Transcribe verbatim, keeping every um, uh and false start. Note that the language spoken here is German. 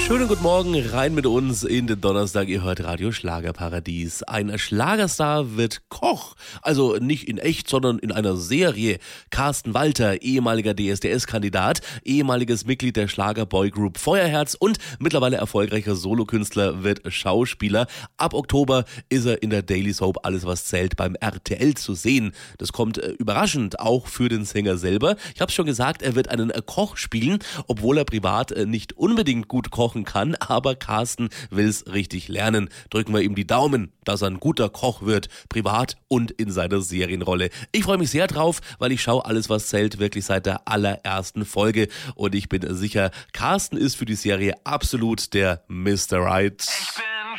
Schönen guten Morgen, rein mit uns in den Donnerstag. Ihr hört Radio Schlagerparadies. Ein Schlagerstar wird Koch. Also nicht in echt, sondern in einer Serie. Carsten Walter, ehemaliger D S D S-Kandidat, ehemaliges Mitglied der Schlager-Boygroup Feuerherz und mittlerweile erfolgreicher Solokünstler, wird Schauspieler. Ab Oktober ist er in der Daily Soap Alles was zählt beim R T L zu sehen. Das kommt äh, überraschend auch für den Sänger selber. Ich habe schon gesagt, er wird einen äh, Koch spielen, obwohl er privat äh, nicht unbedingt gut kochen kann, aber Carsten will's richtig lernen. Drücken wir ihm die Daumen, dass er ein guter Koch wird, privat und in seiner Serienrolle. Ich freue mich sehr drauf, weil ich schaue Alles was zählt wirklich seit der allerersten Folge und ich bin sicher, Carsten ist für die Serie absolut der Mister Right. Ich bin